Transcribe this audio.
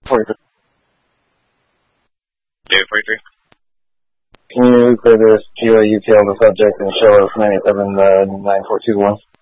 43. David 43. Can you clear this GOUT on the subject and show us 97 942-1?